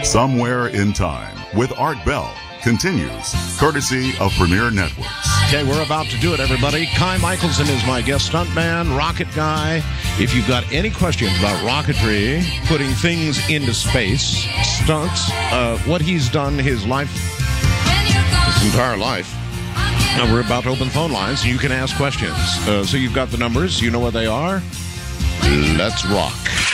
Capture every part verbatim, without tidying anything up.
Somewhere in Time with Art Bell continues, courtesy of Premier Networks. Okay, we're about to do it, everybody. Kai Michelson is my guest stuntman, rocket guy. If you've got any questions about rocketry, putting things into space, stunts, uh, what he's done his life, his entire life, now we're about to open phone lines, and you can ask questions. Uh, so you've got the numbers. You know what they are. Let's rock.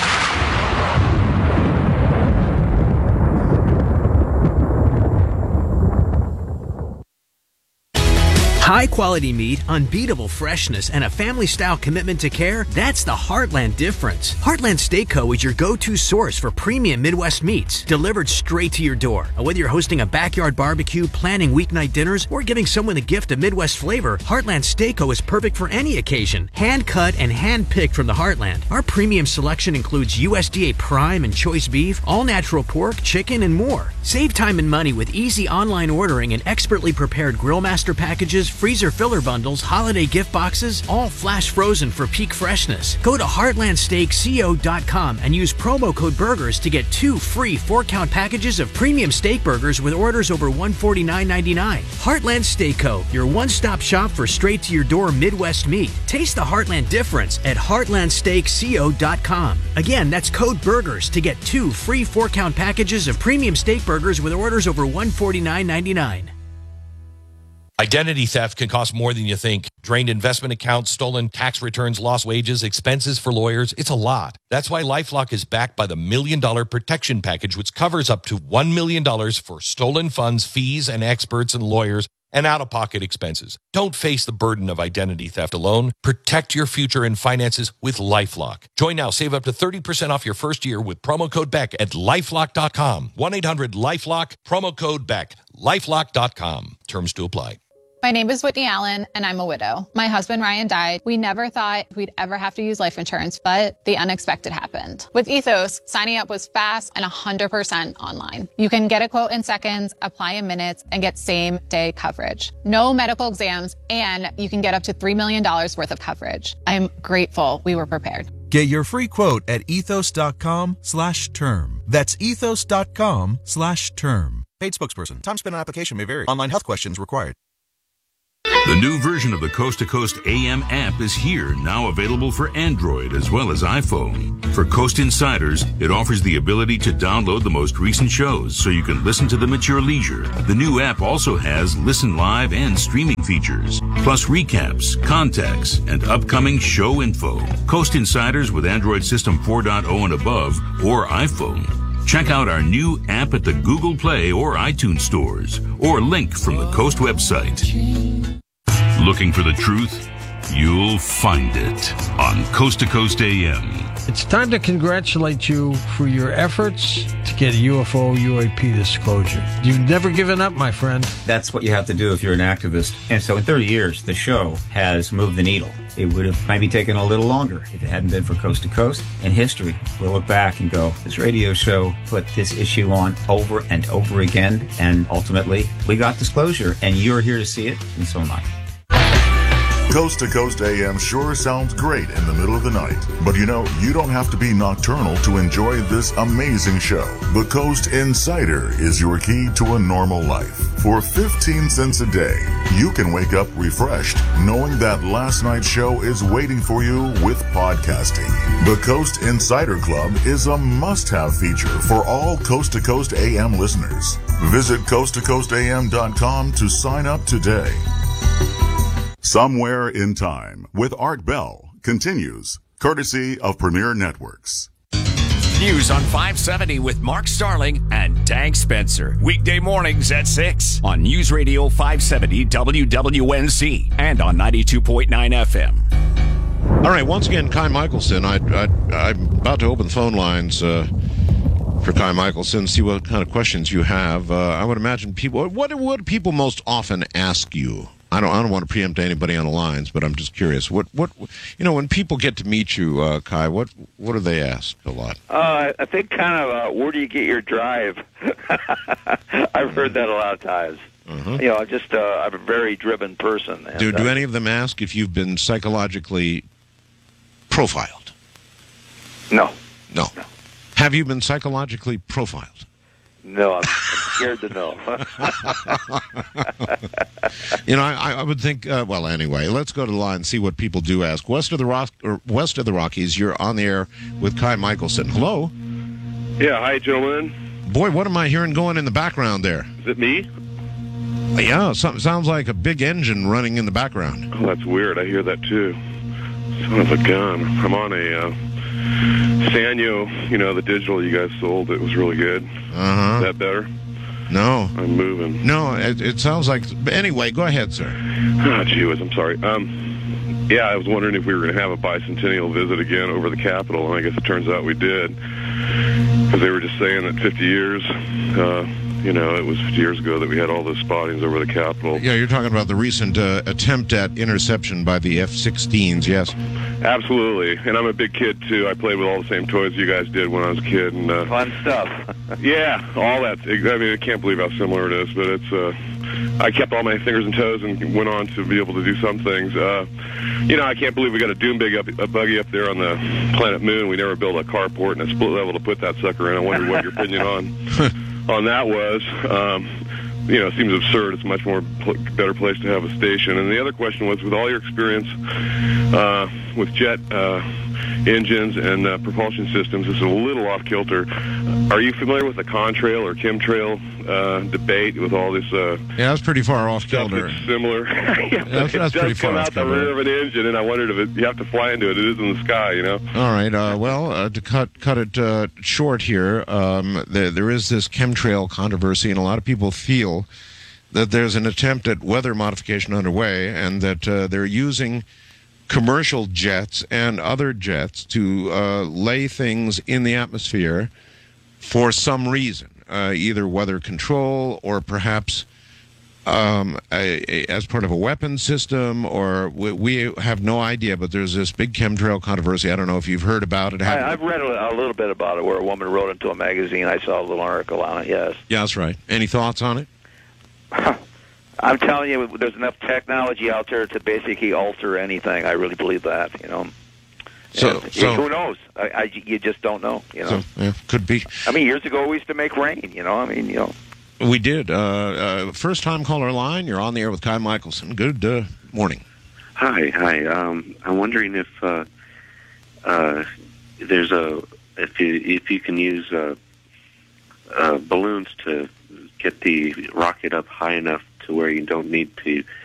High-quality meat, unbeatable freshness, and a family-style commitment to care, that's the Heartland difference. Heartland Steak Co. is your go-to source for premium Midwest meats, delivered straight to your door. Whether you're hosting a backyard barbecue, planning weeknight dinners, or giving someone the gift of Midwest flavor, Heartland Steak Co. is perfect for any occasion. Hand-cut and hand-picked from the Heartland. Our premium selection includes U S D A Prime and Choice Beef, all-natural pork, chicken, and more. Save time and money with easy online ordering and expertly prepared Grill Master packages, freezer filler bundles, holiday gift boxes, all flash frozen for peak freshness. Go to heartland steak co dot com and use promo code BURGERS to get two free four-count packages of premium steak burgers with orders over one hundred forty-nine ninety-nine. Heartland Steak Co., your one-stop shop for straight-to-your-door Midwest meat. Taste the Heartland difference at heartland steak co dot com. Again, that's code BURGERS to get two free four-count packages of premium steak burgers with orders over one hundred forty-nine ninety-nine. Identity theft can cost more than you think. Drained investment accounts, stolen tax returns, lost wages, expenses for lawyers. It's a lot. That's why LifeLock is backed by the Million Dollar Protection Package, which covers up to one million dollars for stolen funds, fees, and experts and lawyers, and out-of-pocket expenses. Don't face the burden of identity theft alone. Protect your future and finances with LifeLock. Join now. Save up to thirty percent off your first year with promo code BECK at lifelock dot com. one eight hundred lifelock, promo code BECK, lifelock dot com. Terms to apply. My name is Whitney Allen, and I'm a widow. My husband, Ryan, died. We never thought we'd ever have to use life insurance, but the unexpected happened. With Ethos, signing up was fast and one hundred percent online. You can get a quote in seconds, apply in minutes, and get same-day coverage. No medical exams, and you can get up to three million dollars worth of coverage. I'm grateful we were prepared. Get your free quote at ethos.com slash term. That's ethos.com slash term. Paid spokesperson. Time spent on application may vary. Online health questions required. The new version of the Coast to Coast A M app is here, now available for Android as well as iPhone. For Coast Insiders, it offers the ability to download the most recent shows so you can listen to them at your leisure. The new app also has listen live and streaming features, plus recaps, contacts, and upcoming show info. Coast Insiders with Android System four point oh and above or iPhone. Check out our new app at the Google Play or iTunes stores, or link from the Coast website. Looking for the truth? You'll find it on Coast to Coast A M. It's time to congratulate you for your efforts to get U F O U A P disclosure. You've never given up, my friend. That's what you have to do if you're an activist. And so in thirty years, the show has moved the needle. It would have maybe taken a little longer if it hadn't been for Coast to Coast. In history, we'll look back and go, this radio show put this issue on over and over again, and ultimately, we got disclosure, and you're here to see it, and so am I. Coast to Coast A M sure sounds great in the middle of the night. But you know, you don't have to be nocturnal to enjoy this amazing show. The Coast Insider is your key to a normal life. For fifteen cents a day, you can wake up refreshed knowing that last night's show is waiting for you with podcasting. The Coast Insider Club is a must-have feature for all Coast to Coast A M listeners. Visit coast to coast a m dot com to sign up today. Somewhere in Time with Art Bell continues, courtesy of Premier Networks. News on five seventy with Mark Starling and Dank Spencer. Weekday mornings at six on News Radio five seventy W W N C and on ninety-two point nine F M. All right, once again, Kai Michelson. I, I, I'm about to open phone lines uh, for Kai Michelson, see what kind of questions you have. Uh, I would imagine people, what would people most often ask you? I don't. I don't want to preempt anybody on the lines, but I'm just curious. What, what, you know, when people get to meet you, uh, Kai, what, what do they ask a lot? Uh, I think kind of, uh, where do you get your drive? I've heard that a lot of times. Uh-huh. You know, just uh, I'm a very driven person. And, do do uh, any of them ask if you've been psychologically profiled? No. No. No. Have you been psychologically profiled? No, I'm, I'm scared to know. You know, I, I would think. Uh, well, anyway, let's go to the line and see what people do ask. West of the Rock, or west of the Rockies, you're on the air with Kai Michelson. Hello. Yeah, hi, gentlemen. Boy, what am I hearing going in the background there? Is it me? Yeah, something sounds like a big engine running in the background. Oh, that's weird. I hear that too. Son of a gun. I'm on a uh, Sanyo, you know, the digital you guys sold. It was really good. Uh-huh. Is that better? No. I'm moving. No, it, it sounds like... Anyway, go ahead, sir. Ah, gee whiz, I'm sorry. Um, yeah, I was wondering if we were going to have a bicentennial visit again over the Capitol, and I guess it turns out we did. Because they were just saying that fifty years... Uh, You know, it was fifty years ago that we had all those spottings over the Capitol. Yeah, you're talking about the recent uh, attempt at interception by the F sixteens, yes? Absolutely. And I'm a big kid, too. I played with all the same toys you guys did when I was a kid. And, uh, Fun stuff. yeah, all that. I mean, I can't believe how similar it is, but it's... Uh, I kept all my fingers and toes and went on to be able to do some things. Uh, you know, I can't believe we got a doom big up, a buggy up there on the planet Moon. We never built a carport and a split level to put that sucker in. I wondered what your opinion on... on that was, um, you know, it seems absurd. It's a much more pl- better place to have a station. And the other question was, with all your experience uh, with jet uh, engines and uh, propulsion systems, this is a little off kilter. Are you familiar with the contrail or chemtrail uh, debate with all this? Uh, yeah, that's pretty far off kilter. It's similar. yeah, that's, that's it pretty does far come off out the kilter. rear of an engine, and I wondered if it, you have to fly into it. It is in the sky, you know. All right. Uh, well, uh, to cut cut it uh, short here, um, there, there is this chemtrail controversy, and a lot of people feel that there's an attempt at weather modification underway, and that uh, they're using commercial jets and other jets to uh, lay things in the atmosphere for some reason, uh, either weather control or perhaps um, a, a, as part of a weapon system, or we, we have no idea, but there's this big chemtrail controversy. I don't know if you've heard about it. I, I've read a, a little bit about it, where a woman wrote into a magazine. I saw a little article on it, yes. Yeah, that's right. Any thoughts on it? I'm telling you, there's enough technology out there to basically alter anything. I really believe that, you know. So, and, so who knows? I, I, you just don't know, you know. So, yeah, could be. I mean, years ago we used to make rain, you know. I mean, you know. We did. Uh, uh, first time caller line. You're on the air with Kai Michelson. Good uh, morning. Hi, hi. Um, I'm wondering if uh, uh, there's a if you if you can use uh, uh, balloons to get the rocket up high enough to where you don't need to